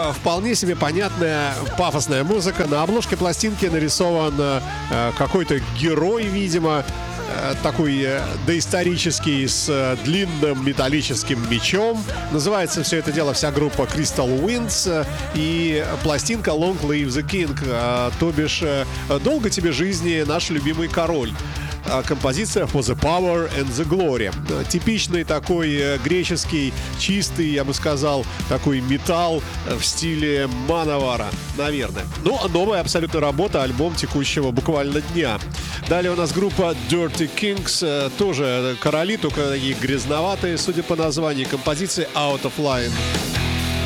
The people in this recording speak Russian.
вполне себе понятная пафосная музыка. На обложке пластинки нарисован какой-то герой, видимо, такой доисторический, с длинным металлическим мечом. Называется все это дело, вся группа Crystal Winds. И пластинка Long Live the King, то бишь долго тебе жизни, наш любимый король. Композиция For the Power and the Glory. Типичный такой греческий, чистый, я бы сказал, такой металл в стиле Мановара, наверное. Ну, новая абсолютно работа, альбом текущего буквально дня. Далее у нас группа Dirty Kings, тоже короли, только такие грязноватые, судя по названию. Композиция Out of Line.